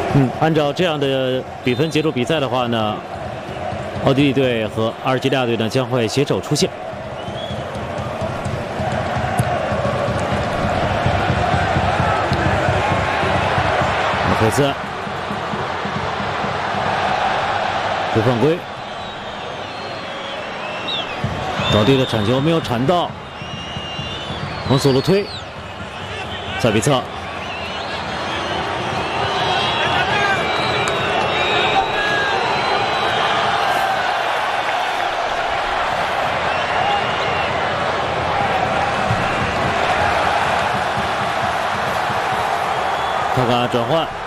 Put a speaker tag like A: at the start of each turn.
A: 按照这样的比分结束比赛的话呢，奥地利队和阿尔及利亚队呢将会携手出线。马奎斯不犯规，倒地的铲球没有铲到，往左路推，塞比策。 看看转换，